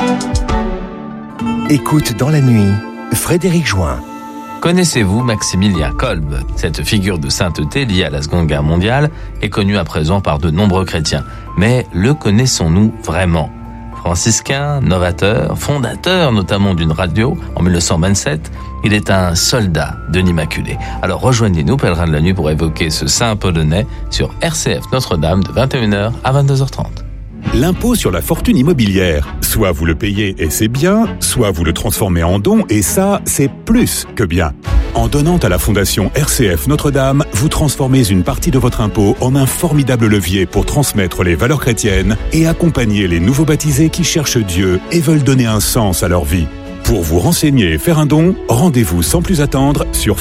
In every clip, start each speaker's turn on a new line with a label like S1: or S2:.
S1: Écoute dans la nuit, Frédéric Join.
S2: Connaissez-vous Maximilien Kolbe ? Cette figure de sainteté liée à la Seconde Guerre mondiale est connue à présent par de nombreux chrétiens. Mais le connaissons-nous vraiment ? Franciscain, novateur, fondateur notamment d'une radio en 1927, il est un soldat de l'Immaculée. Alors rejoignez-nous, pèlerins de la nuit, pour évoquer ce saint polonais sur RCF Notre-Dame de 21h à 22h30.
S3: L'impôt sur la fortune immobilière. Soit vous le payez et c'est bien, soit vous le transformez en don et ça, c'est plus que bien. En donnant à la Fondation RCF Notre-Dame, vous transformez une partie de votre impôt en un formidable levier pour transmettre les valeurs chrétiennes et accompagner les nouveaux baptisés qui cherchent Dieu et veulent donner un sens à leur vie. Pour vous renseigner et faire un don, rendez-vous sans plus attendre sur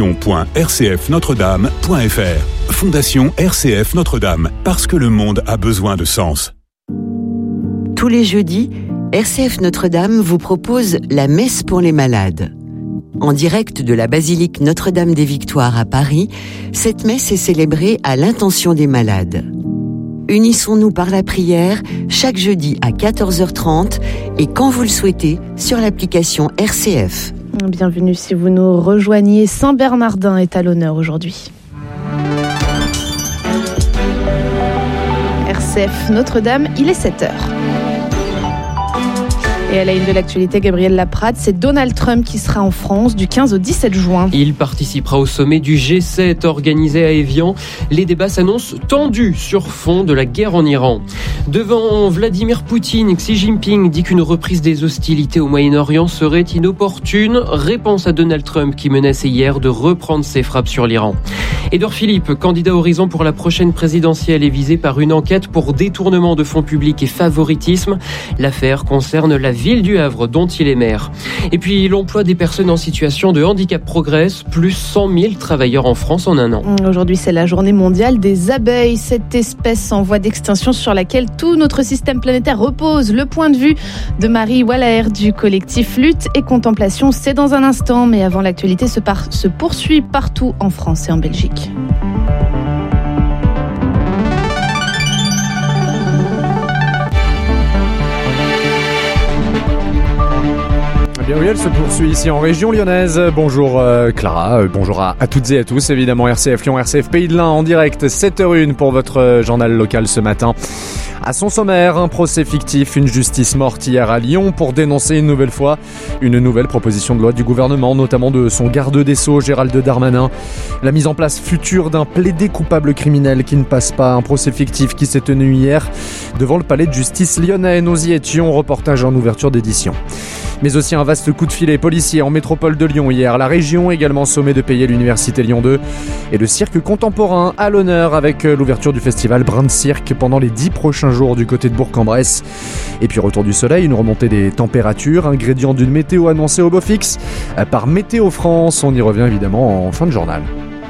S3: fondation.rcfnotredame.fr. Fondation RCF Notre-Dame, parce que le monde a besoin de sens.
S4: Tous les jeudis, RCF Notre-Dame vous propose la messe pour les malades. En direct de la basilique Notre-Dame des Victoires à Paris, cette messe est célébrée à l'intention des malades. Unissons-nous par la prière chaque jeudi à 14h30 et quand vous le souhaitez sur l'application RCF.
S5: Bienvenue si vous nous rejoignez. Saint-Bernardin est à l'honneur aujourd'hui. RCF Notre-Dame, il est 7h. Et à la une de l'actualité, Gabriel Laprade, c'est Donald Trump qui sera en France du 15 au 17 juin.
S6: Il participera au sommet du G7 organisé à Évian. Les débats s'annoncent tendus sur fond de la guerre en Iran. Devant Vladimir Poutine, Xi Jinping dit qu'une reprise des hostilités au Moyen-Orient serait inopportune. Réponse à Donald Trump qui menaçait hier de reprendre ses frappes sur l'Iran. Édouard Philippe, candidat Horizon pour la prochaine présidentielle, est visé par une enquête pour détournement de fonds publics et favoritisme. L'affaire concerne la ville du Havre dont il est maire. Et puis l'emploi des personnes en situation de handicap progresse, plus 100 000 travailleurs en France en un an.
S5: Aujourd'hui, c'est la journée mondiale des abeilles, cette espèce en voie d'extinction sur laquelle tout notre système planétaire repose. Le point de vue de Marie Wallaer du collectif Lutte et Contemplation, c'est dans un instant, mais avant, l'actualité se poursuit partout en France et en Belgique.
S7: Bien oui, elle se poursuit ici en région lyonnaise. Bonjour Clara, bonjour à toutes et à tous. Évidemment RCF Lyon, RCF Pays de l'Ain en direct, 7h01 pour votre journal local ce matin. À son sommaire, un procès fictif, une justice morte hier à Lyon pour dénoncer une nouvelle fois une nouvelle proposition de loi du gouvernement, notamment de son garde des Sceaux, Gérald Darmanin. La mise en place future d'un plaidé coupable criminel qui ne passe pas, un procès fictif qui s'est tenu hier devant le palais de justice lyonnais. Nous y étions, reportage en ouverture d'édition. Mais aussi un vaste coup de filet policier en métropole de Lyon hier. La région également sommée de payer l'université Lyon 2 et le cirque contemporain à l'honneur avec l'ouverture du festival Brin de Cirque pendant les 10 prochains jours du côté de Bourg-en-Bresse. Et puis retour du soleil, une remontée des températures, ingrédient d'une météo annoncée au beau fixe par Météo France. On y revient évidemment en fin de journal.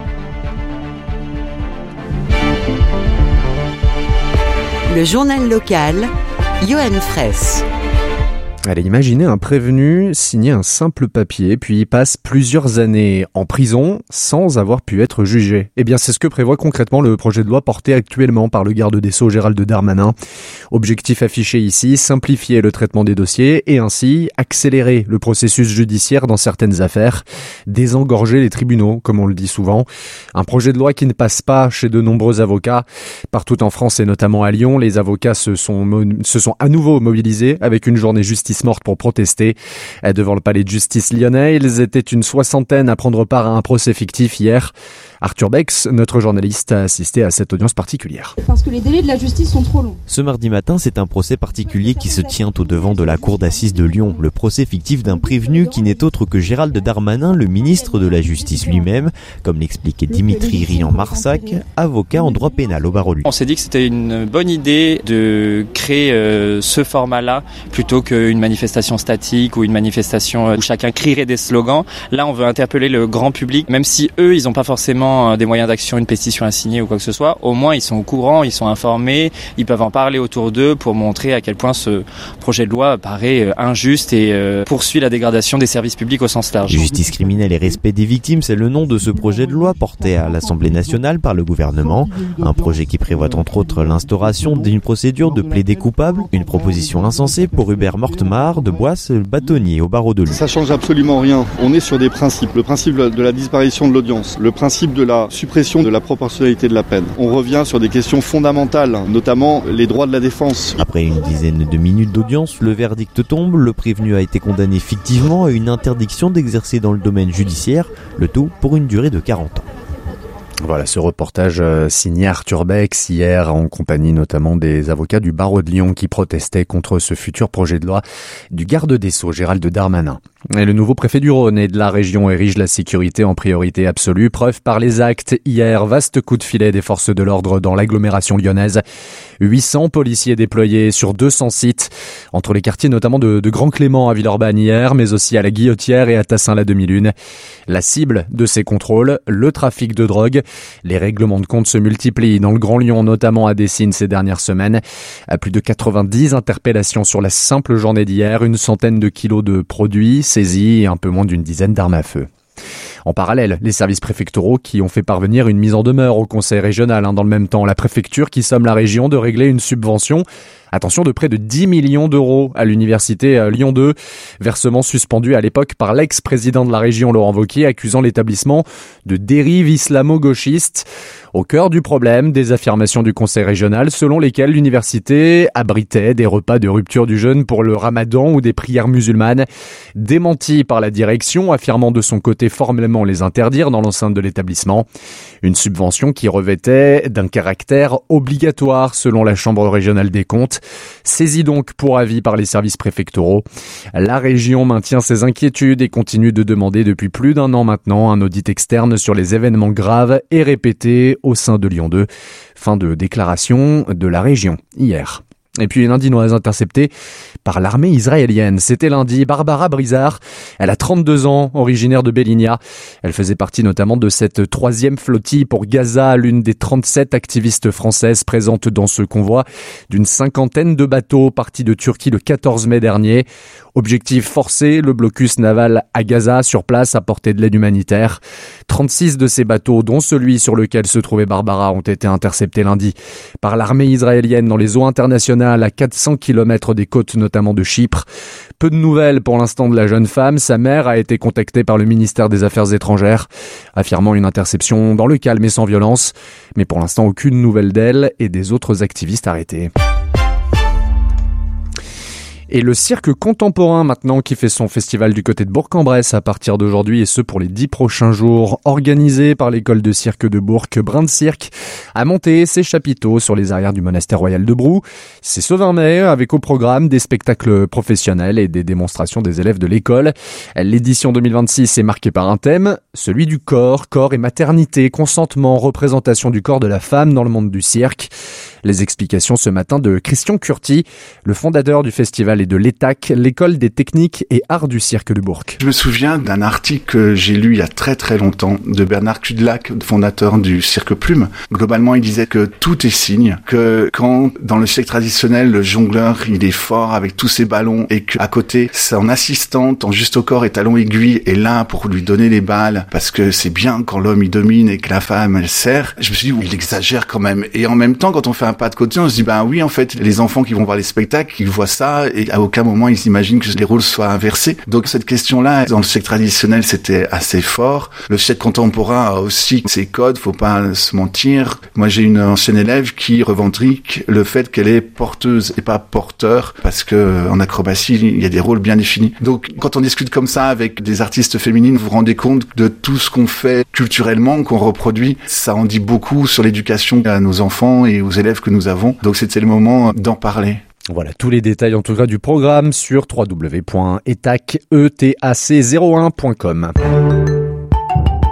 S4: Le journal local, Johan Fraisse.
S7: Allez, imaginez un prévenu signer un simple papier, puis il passe plusieurs années en prison sans avoir pu être jugé. Eh bien, c'est ce que prévoit concrètement le projet de loi porté actuellement par le garde des Sceaux Gérald Darmanin. Objectif affiché ici, simplifier le traitement des dossiers et ainsi accélérer le processus judiciaire dans certaines affaires, désengorger les tribunaux, comme on le dit souvent. Un projet de loi qui ne passe pas chez de nombreux avocats. Partout en France et notamment à Lyon, les avocats se sont à nouveau mobilisés avec une journée justice morte pour protester. Devant le palais de justice lyonnais, ils étaient une 60aine à prendre part à un procès fictif hier. Arthur Bex, notre journaliste, a assisté à cette audience particulière.
S8: Parce que les délais de la justice sont trop longs.
S9: Ce mardi matin, c'est un procès particulier qui se tient au devant de la cour d'assises de Lyon. Le procès fictif d'un prévenu qui n'est autre que Gérald Darmanin, le ministre de la Justice lui-même, comme l'expliquait Dimitri Rian-Marsac, avocat en droit pénal au barreau de Lyon.
S10: On s'est dit que c'était une bonne idée de créer ce format-là plutôt qu'une manifestation statique ou une manifestation où chacun crierait des slogans. Là, on veut interpeller le grand public, même si eux, ils n'ont pas forcément forcément des moyens d'action, une pétition à signer ou quoi que ce soit, au moins ils sont au courant, ils sont informés, ils peuvent en parler autour d'eux pour montrer à quel point ce projet de loi paraît injuste et poursuit la dégradation des services publics au sens large.
S9: Justice criminelle et respect des victimes, c'est le nom de ce projet de loi porté à l'Assemblée nationale par le gouvernement. Un projet qui prévoit entre autres l'instauration d'une procédure de plaidé coupable, une proposition insensée pour Hubert Mortemart de Boisse, bâtonnier au barreau de Lyon.
S11: Ça change absolument rien. On est sur des principes. Le principe de la disparition de l'audience, le principe de la suppression de la proportionnalité de la peine. On revient sur des questions fondamentales, notamment les droits de la défense.
S9: Après une dizaine de minutes d'audience, le verdict tombe. Le prévenu a été condamné fictivement à une interdiction d'exercer dans le domaine judiciaire, le tout pour une durée de 40 ans.
S7: Voilà ce reportage signé Arthur Bex hier en compagnie notamment des avocats du barreau de Lyon qui protestaient contre ce futur projet de loi du garde des Sceaux Gérald Darmanin. Et le nouveau préfet du Rhône et de la région érige la sécurité en priorité absolue, preuve par les actes. Hier, vaste coup de filet des forces de l'ordre dans l'agglomération lyonnaise. 800 policiers déployés sur 200 sites, entre les quartiers notamment de Grand Clément à Villeurbanne hier, mais aussi à la Guillotière et à Tassin-la-Demi-Lune. La cible de ces contrôles, le trafic de drogue. Les règlements de compte se multiplient dans le Grand Lyon, notamment à Dessines ces dernières semaines. À plus de 90 interpellations sur la simple journée d'hier, une centaine de kilos de produits saisis et un peu moins d'une dizaine d'armes à feu. En parallèle, les services préfectoraux qui ont fait parvenir une mise en demeure au conseil régional. Dans le même temps, la préfecture qui somme la région de régler une subvention, attention, de près de 10 millions d'euros à l'université Lyon 2. Versement suspendu à l'époque par l'ex-président de la région, Laurent Wauquiez, accusant l'établissement de dérive islamo-gauchiste. Au cœur du problème, des affirmations du conseil régional selon lesquelles l'université abritait des repas de rupture du jeûne pour le ramadan ou des prières musulmanes, démenties par la direction, affirmant de son côté formellement les interdire dans l'enceinte de l'établissement. Une subvention qui revêtait d'un caractère obligatoire selon la Chambre régionale des comptes, saisie donc pour avis par les services préfectoraux. La région maintient ses inquiétudes et continue de demander depuis plus d'un an maintenant un audit externe sur les événements graves et répétés au sein de Lyon 2. Fin de déclaration de la région hier. Et puis une Indinoise interceptée par l'armée israélienne. C'était lundi, Barbara Brizard. Elle a 32 ans, originaire de Bellinia. Elle faisait partie notamment de cette 3e flottille pour Gaza, l'une des 37 activistes françaises présentes dans ce convoi d'une 50aine de bateaux partis de Turquie le 14 mai dernier. Objectif forcé, le blocus naval à Gaza, sur place, apportait de l'aide humanitaire. 36 de ces bateaux, dont celui sur lequel se trouvait Barbara, ont été interceptés lundi par l'armée israélienne dans les eaux internationales à 400 km des côtes notamment de Chypre. Peu de nouvelles pour l'instant de la jeune femme. Sa mère a été contactée par le ministère des Affaires étrangères, affirmant une interception dans le calme et sans violence. Mais pour l'instant, aucune nouvelle d'elle et des autres activistes arrêtés. Et le cirque contemporain maintenant qui fait son festival du côté de Bourg-en-Bresse à partir d'aujourd'hui et ce pour les 10 prochains jours, organisé par l'école de cirque de Bourg, Brin de Cirque, a monté ses chapiteaux sur les arrières du monastère royal de Brou. C'est ce 20 mai avec au programme des spectacles professionnels et des démonstrations des élèves de l'école. L'édition 2026 est marquée par un thème, celui du corps et maternité, consentement, représentation du corps de la femme dans le monde du cirque. Les explications ce matin de Christian Curti, le fondateur du festival et de l'ETAC, l'école des techniques et arts du cirque de Bourg.
S12: Je me souviens d'un article que j'ai lu il y a très très longtemps de Bernard Kudlak, fondateur du Cirque Plume. Globalement, il disait que tout est signe, que quand dans le cirque traditionnel, le jongleur, il est fort avec tous ses ballons et qu'à côté, son assistante en juste au corps et talons aiguilles est là pour lui donner les balles parce que c'est bien quand l'homme il domine et que la femme elle sert. Je me suis dit, il exagère quand même. Et en même temps, quand on fait un pas de côté, on se dit, ben oui, en fait, les enfants qui vont voir les spectacles, ils voient ça et à aucun moment ils imaginent que les rôles soient inversés. Donc cette question-là, dans le cirque traditionnel, c'était assez fort. Le cirque contemporain a aussi ses codes, faut pas se mentir. Moi, j'ai une ancienne élève qui revendique le fait qu'elle est porteuse et pas porteur, parce que en acrobatie, il y a des rôles bien définis. Donc quand on discute comme ça avec des artistes féminines, vous vous rendez compte de tout ce qu'on fait culturellement, qu'on reproduit. Ça en dit beaucoup sur l'éducation à nos enfants et aux élèves que nous avons. Donc c'était le moment d'en parler.
S7: Voilà, tous les détails en tout cas du programme sur www.etac01.com.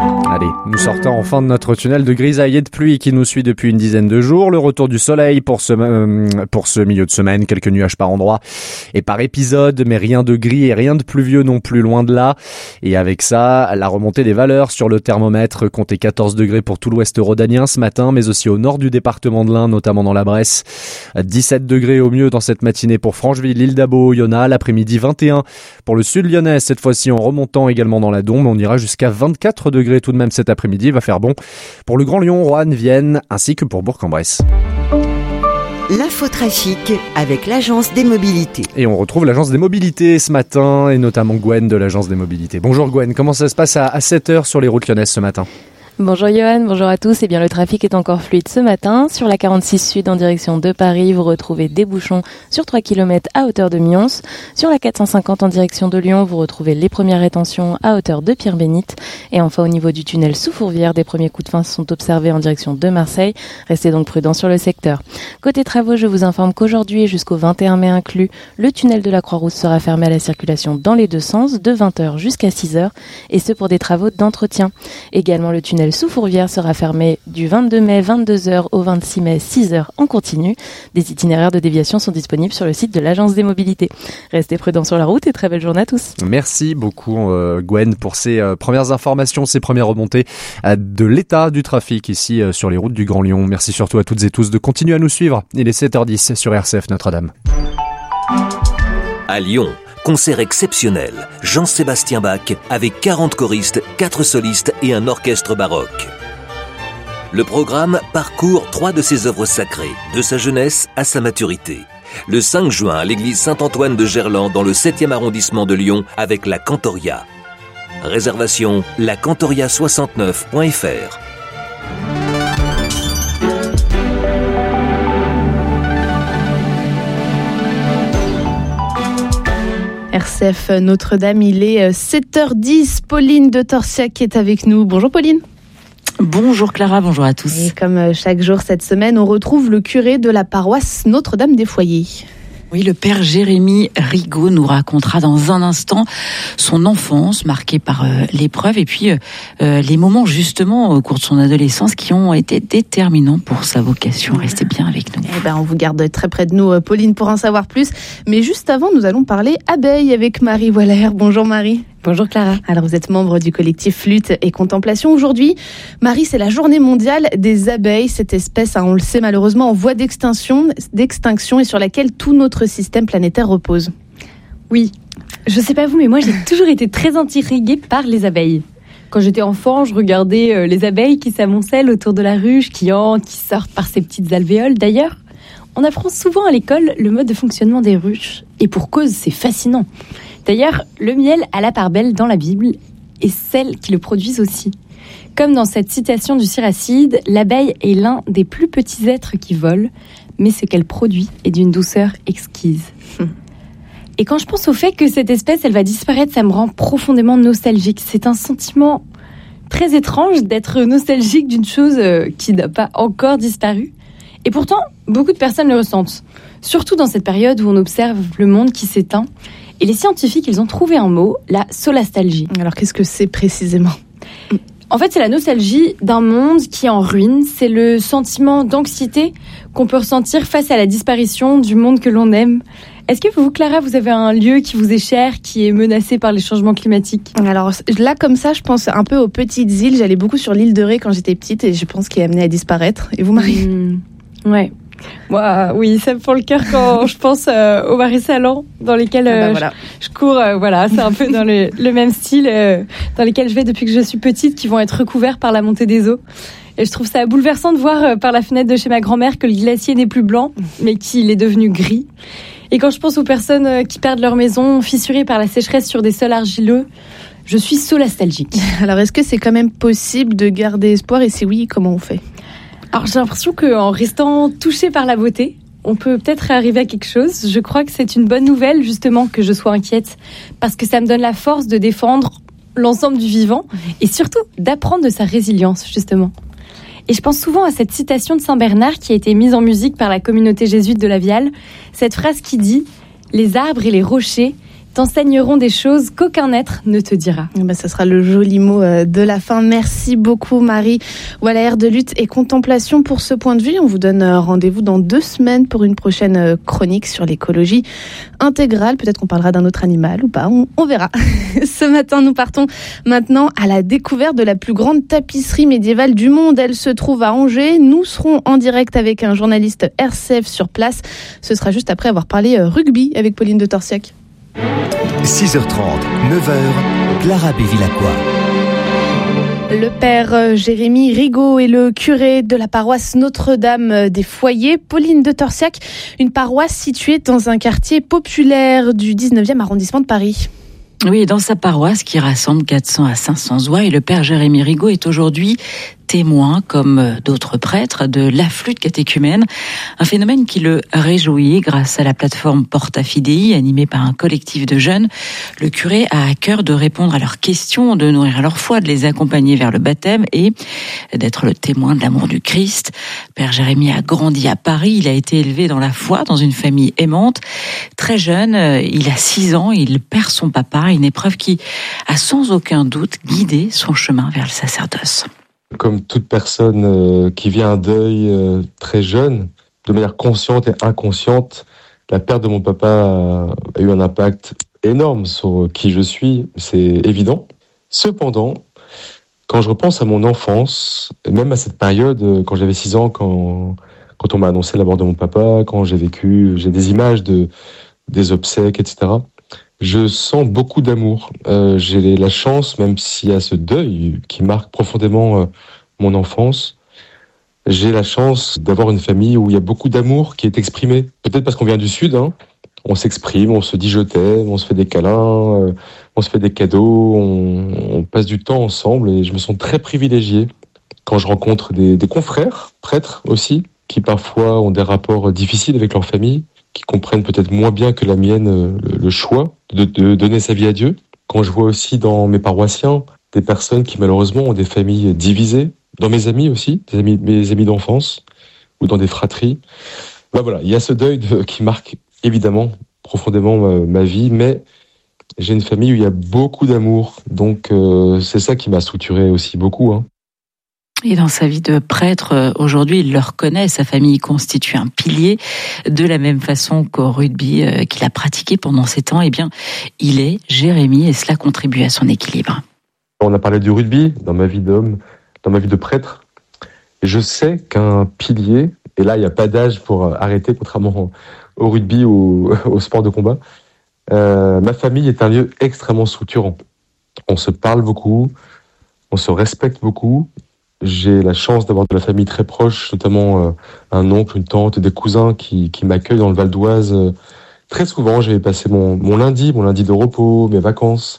S7: Allez, nous sortons enfin de notre tunnel de grisaille et de pluie qui nous suit depuis une dizaine de jours. Le retour du soleil pour ce milieu de semaine, quelques nuages par endroit et par épisode, mais rien de gris et rien de pluvieux non plus, loin de là. Et avec ça, la remontée des valeurs sur le thermomètre, comptez 14 degrés pour tout l'ouest rhodanien ce matin, mais aussi au nord du département de l'Ain, notamment dans la Bresse. 17 degrés au mieux dans cette matinée pour Francheville, l'île d'Abo, Yonah. L'après-midi 21 pour le sud lyonnais, cette fois-ci en remontant également dans la Dombe. On ira jusqu'à 24 degrés tout de même cet après-midi. Il va faire bon pour le Grand Lyon, Roanne, Vienne, ainsi que pour Bourg-en-Bresse.
S4: L'infotrafic avec l'Agence des Mobilités.
S7: Et on retrouve l'Agence des Mobilités ce matin, et notamment Gwen de l'Agence des Mobilités. Bonjour Gwen, comment ça se passe à 7h sur les routes lyonnaises ce matin ?
S13: Bonjour Johan, bonjour à tous. Eh bien, le trafic est encore fluide ce matin. Sur la 46 Sud en direction de Paris, vous retrouvez des bouchons sur 3 km à hauteur de Mions. Sur la 450 en direction de Lyon, vous retrouvez les premières rétentions à hauteur de Pierre-Bénite. Et enfin, au niveau du tunnel sous Fourvière, des premiers coups de frein sont observés en direction de Marseille. Restez donc prudents sur le secteur. Côté travaux, je vous informe qu'aujourd'hui et jusqu'au 21 mai inclus, le tunnel de la Croix-Rousse sera fermé à la circulation dans les deux sens de 20h jusqu'à 6h, et ce pour des travaux d'entretien. Également, le tunnel sous Fourvière sera fermé du 22 mai 22h au 26 mai 6h en continu. Des itinéraires de déviation sont disponibles sur le site de l'Agence des Mobilités. Restez prudents sur la route et très belle journée à tous.
S7: Merci beaucoup Gwen pour ces premières informations, ces premières remontées de l'état du trafic ici sur les routes du Grand Lyon. Merci surtout à toutes et tous de continuer à nous suivre. Il est 7h10 sur RCF Notre-Dame.
S1: À Lyon, concert exceptionnel. Jean-Sébastien Bach avec 40 choristes, 4 solistes et un orchestre baroque. Le programme parcourt 3 de ses œuvres sacrées, de sa jeunesse à sa maturité. Le 5 juin à l'église Saint-Antoine de Gerland dans le 7e arrondissement de Lyon avec la Cantoria. Réservation lacantoria69.fr.
S5: RCF Notre-Dame, il est 7h10. Pauline de Torsiac est avec nous. Bonjour Pauline.
S14: Bonjour Clara, bonjour à tous.
S5: Et comme chaque jour cette semaine, on retrouve le curé de la paroisse Notre-Dame des Foyers.
S14: Oui, le père Jérémy Rigaud nous racontera dans un instant son enfance marquée par l'épreuve et puis les moments justement au cours de son adolescence qui ont été déterminants pour sa vocation. Restez bien avec nous.
S5: On vous garde très près de nous, Pauline, pour en savoir plus. Mais juste avant, nous allons parler abeilles avec Marie Waller. Bonjour Marie.
S15: Bonjour Clara.
S5: Alors vous êtes membre du collectif Flûte et Contemplation. Aujourd'hui, Marie, c'est la journée mondiale des abeilles. Cette espèce, on le sait malheureusement, en voie d'extinction et sur laquelle tout notre système planétaire repose.
S15: Oui, je sais pas vous, mais moi j'ai toujours été très intriguée par les abeilles. Quand j'étais enfant, je regardais les abeilles qui s'amoncellent autour de la ruche, qui sortent par ces petites alvéoles. D'ailleurs, on apprend souvent à l'école le mode de fonctionnement des ruches. Et pour cause, c'est fascinant. D'ailleurs, le miel a la part belle dans la Bible et celles qui le produisent aussi. Comme dans cette citation du Siracide, l'abeille est l'un des plus petits êtres qui volent, mais ce qu'elle produit est d'une douceur exquise. Et quand je pense au fait que cette espèce, elle va disparaître, ça me rend profondément nostalgique. C'est un sentiment très étrange d'être nostalgique d'une chose qui n'a pas encore disparu. Et pourtant, beaucoup de personnes le ressentent. Surtout dans cette période où on observe le monde qui s'éteint. Et les scientifiques, ils ont trouvé un mot, la solastalgie.
S5: Alors qu'est-ce que c'est précisément ?
S15: En fait, c'est la nostalgie d'un monde qui est en ruine. C'est le sentiment d'anxiété qu'on peut ressentir face à la disparition du monde que l'on aime. Est-ce que vous, Clara, vous avez un lieu qui vous est cher, qui est menacé par les changements climatiques ?
S5: Alors là, comme ça, je pense un peu aux petites îles. J'allais beaucoup sur l'île de Ré quand j'étais petite et je pense qu'il est amené à disparaître. Et vous, Marie ?
S15: Ouais. Moi, oui, ça me fend le cœur quand je pense aux marais salants dans lesquels je cours. C'est un peu dans le même style dans lesquels je vais depuis que je suis petite, qui vont être recouverts par la montée des eaux. Et je trouve ça bouleversant de voir par la fenêtre de chez ma grand-mère que le glacier n'est plus blanc, mais qu'il est devenu gris. Et quand je pense aux personnes qui perdent leur maison, fissurées par la sécheresse sur des sols argileux, je suis solastalgique.
S5: Alors, est-ce que c'est quand même possible de garder espoir ? Et si oui, comment on fait ?
S15: Alors j'ai l'impression qu'en restant touché par la beauté, on peut peut-être arriver à quelque chose. Je crois que c'est une bonne nouvelle justement que je sois inquiète parce que ça me donne la force de défendre l'ensemble du vivant et surtout d'apprendre de sa résilience justement. Et je pense souvent à cette citation de Saint Bernard qui a été mise en musique par la communauté jésuite de la Viale. Cette phrase qui dit « Les arbres et les rochers t'enseigneront des choses qu'aucun être ne te dira.
S5: Ça sera le joli mot de la fin. Merci beaucoup Marie Wallaert de Lutte et Contemplation pour ce point de vue. On vous donne rendez-vous dans 2 semaines pour une prochaine chronique sur l'écologie intégrale. Peut-être qu'on parlera d'un autre animal ou pas, on verra. Ce matin, nous partons maintenant à la découverte de la plus grande tapisserie médiévale du monde. Elle se trouve à Angers. Nous serons en direct avec un journaliste RCF sur place. Ce sera juste après avoir parlé rugby avec Pauline de Torsiac.
S1: 6h30, 9h, Clara Bévilacqua.
S5: Le père Jérémy Rigaud est le curé de la paroisse Notre-Dame des Foyers. Pauline de Torsiac, une paroisse située dans un quartier populaire du 19e arrondissement de Paris.
S14: Oui, dans sa paroisse qui rassemble 400 à 500 oies, et le père Jérémy Rigaud est aujourd'hui témoin, comme d'autres prêtres, de l'afflux de catéchumènes, un phénomène qui le réjouit grâce à la plateforme Porta Fidei, animée par un collectif de jeunes. Le curé a à cœur de répondre à leurs questions, de nourrir leur foi, de les accompagner vers le baptême et d'être le témoin de l'amour du Christ. Père Jérémy a grandi à Paris, il a été élevé dans la foi, dans une famille aimante. Très jeune, il a 6 ans, il perd son papa, une épreuve qui a sans aucun doute guidé son chemin vers le sacerdoce.
S16: Comme toute personne qui vit un deuil très jeune, de manière consciente et inconsciente, la perte de mon papa a eu un impact énorme sur qui je suis, c'est évident. Cependant, quand je repense à mon enfance, et même à cette période, quand j'avais 6 ans, quand on m'a annoncé la mort de mon papa, quand j'ai des images des obsèques, etc., je sens beaucoup d'amour. J'ai la chance, même s'il y a ce deuil qui marque profondément mon enfance, j'ai la chance d'avoir une famille où il y a beaucoup d'amour qui est exprimé. Peut-être parce qu'on vient du Sud, on s'exprime, on se dit je t'aime, on se fait des câlins, on se fait des cadeaux, on passe du temps ensemble et je me sens très privilégié quand je rencontre des confrères, prêtres aussi, qui parfois ont des rapports difficiles avec leur famille, qui comprennent peut-être moins bien que la mienne le choix de donner sa vie à Dieu. Quand je vois aussi dans mes paroissiens des personnes qui malheureusement ont des familles divisées, dans mes amis aussi, mes amis d'enfance, ou dans des fratries. Voilà, il y a ce deuil qui marque évidemment profondément ma vie, mais j'ai une famille où il y a beaucoup d'amour, donc c'est ça qui m'a structuré aussi beaucoup.
S14: Et dans sa vie de prêtre, aujourd'hui, il le reconnaît, sa famille constitue un pilier. De la même façon qu'au rugby qu'il a pratiqué pendant 7 ans, eh bien, il est Jérémy et cela contribue à son équilibre.
S16: On a parlé du rugby dans ma vie d'homme, dans ma vie de prêtre. Et je sais qu'un pilier, et là, il n'y a pas d'âge pour arrêter, contrairement au rugby ou au sport de combat, ma famille est un lieu extrêmement structurant. On se parle beaucoup, on se respecte beaucoup. J'ai la chance d'avoir de la famille très proche, notamment un oncle, une tante, des cousins qui m'accueillent dans le Val d'Oise. Très souvent, j'ai passé mon lundi de repos, mes vacances.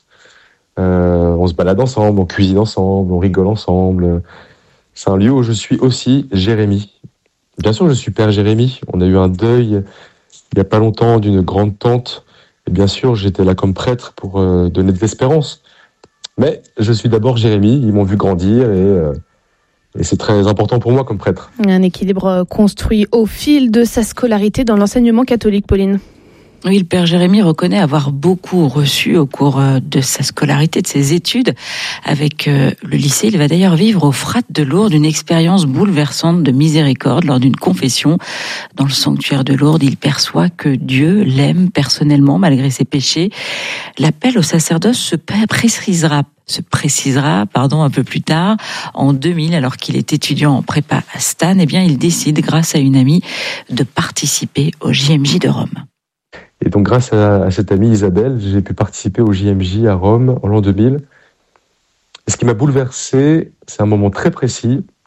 S16: On se balade ensemble, on cuisine ensemble, on rigole ensemble. C'est un lieu où je suis aussi Jérémy. Bien sûr, je suis père Jérémy. On a eu un deuil il n'y a pas longtemps d'une grande tante. Et bien sûr, j'étais là comme prêtre pour donner de l'espérance. Mais je suis d'abord Jérémy. Ils m'ont vu grandir et c'est très important pour moi comme prêtre.
S5: Un équilibre construit au fil de sa scolarité dans l'enseignement catholique, Pauline.
S14: Oui, le père Jérémy reconnaît avoir beaucoup reçu au cours de sa scolarité, de ses études. Avec le lycée, il va d'ailleurs vivre au Frat de Lourdes une expérience bouleversante de miséricorde lors d'une confession. Dans le sanctuaire de Lourdes, il perçoit que Dieu l'aime personnellement malgré ses péchés. L'appel au sacerdoce se précisera un peu plus tard, en 2000, alors qu'il est étudiant en prépa à Stan. Eh bien, il décide, grâce à une amie, de participer au JMJ de Rome.
S16: Et donc, grâce à cette amie Isabelle, j'ai pu participer au JMJ à Rome en l'an 2000. Et ce qui m'a bouleversé, c'est un moment très précis.